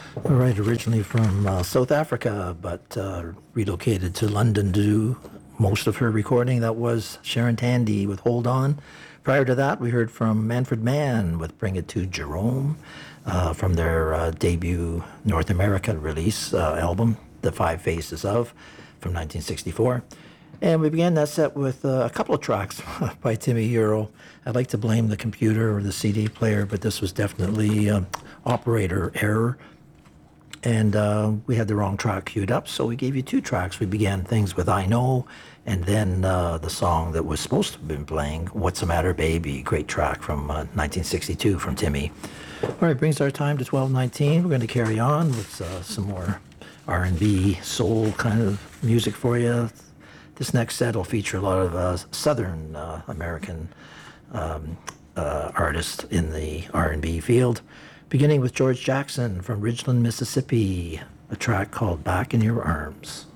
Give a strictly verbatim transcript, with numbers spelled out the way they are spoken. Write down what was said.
All right, originally from uh, South Africa, but uh, relocated to London to do most of her recording. That was Sharon Tandy with Hold On. Prior to that, we heard from Manfred Mann with Bring It to Jerome uh, from their uh, debut North America release uh, album, The Five Faces of, from nineteen sixty-four. And we began that set with uh, a couple of tracks by Timmy Euro. I'd like to blame the computer or the C D player, but this was definitely uh, operator error. And uh, we had the wrong track queued up, so we gave you two tracks. We began things with I Know, and then uh, the song that was supposed to have been playing, What's the Matter, Baby? Great track from uh, nineteen sixty-two from Timmy. All right, brings our time to twelve nineteen. We're going to carry on with uh, some more R and B, soul kind of music for you. This next set will feature a lot of uh, Southern uh, American um, uh, artists in the R and B field. Beginning with George Jackson from Ridgeland, Mississippi, a track called Back in Your Arms.